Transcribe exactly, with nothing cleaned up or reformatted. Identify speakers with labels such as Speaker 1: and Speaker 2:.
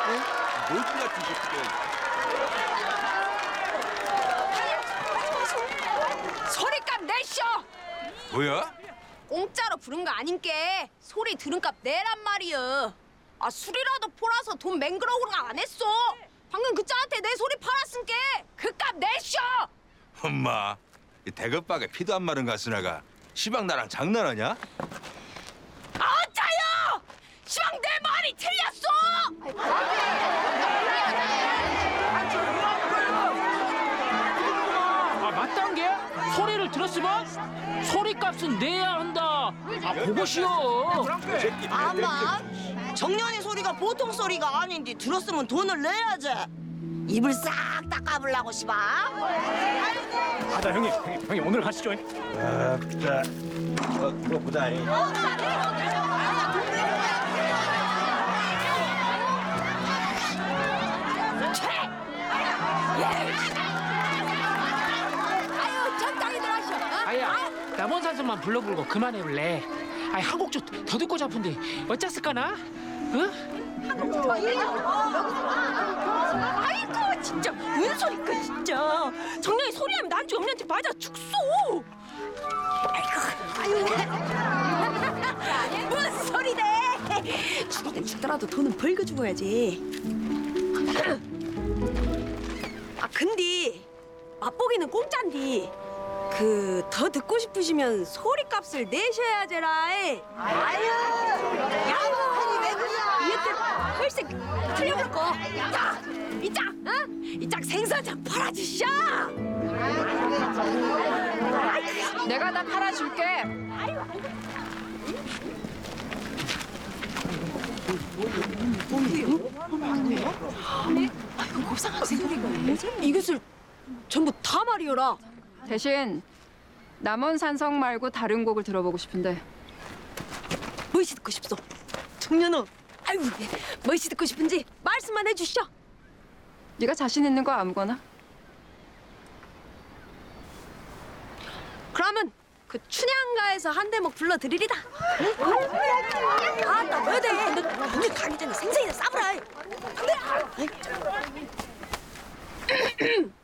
Speaker 1: 뭐지 같은 새끼가.
Speaker 2: 소리값 내쇼!
Speaker 1: 뭐야?
Speaker 2: 공짜로 부른 거 아닌게 소리 들은 값 내란 말이여. 아 술이라도 팔아서 돈 맹그러고 안 했어. 방금 그 짜한테 내 소리 팔았은게 그 값 내쇼!
Speaker 1: 엄마, 이 대급박에 피도 안 마른 가스나가 시방 나랑 장난하냐?
Speaker 2: 어짜요! 시방 내 말이 틀렸어!
Speaker 3: 아 맞단 게? 소리를 들었으면 소리값은 내야 한다. 아 그것이요.
Speaker 4: 아마 정년이 소리가 보통 소리가 아닌데 들었으면 돈을 내야지. 입을 싹 닦아보려고 시방.
Speaker 5: 아자 형님, 형님, 형님 오늘 가시죠.
Speaker 6: 아따, 어, 그거보다
Speaker 2: 아유 적당히들 하셔. 어?
Speaker 3: 아야 남원 산소만 불러불고 그만해볼래. 아이 한 곡 좀 더 듣고 싶은데 어쩌을까나? 응?
Speaker 2: 아이고 진짜 뭔 소리까 진짜. 정년이 소리하면 난주 없는지 맞아 죽소. 아이고 아유 뭔 소리래. 죽이든 죽더라도 돈은 벌고 죽어야지. 아 근데 맛보기는 공짠디 그 더 듣고 싶으시면 소리값을 내셔야제라. 아유 야구 왜 그래. 이때 훨씬 틀려볼 거. 자, 이짝, 어? 이짝 생선장 팔아주셔.
Speaker 7: 내가 다 팔아줄게.
Speaker 2: 이것을 전부 다 말이여라.
Speaker 7: 대신 남원산성 말고 다른 곡을 들어보고 싶은데.
Speaker 2: 무엇이 듣고 싶소? 청년아. 아이고, 무엇이 듣고 싶은지 말씀만 해주시오.
Speaker 7: 네가 자신 있는 거 아무거나.
Speaker 2: 그러면 그 춘향가에서 한 대목 불러드리리다. 아따 왜 돼? 너 오늘 가기 전에 생생이나 싸브라. 안 돼.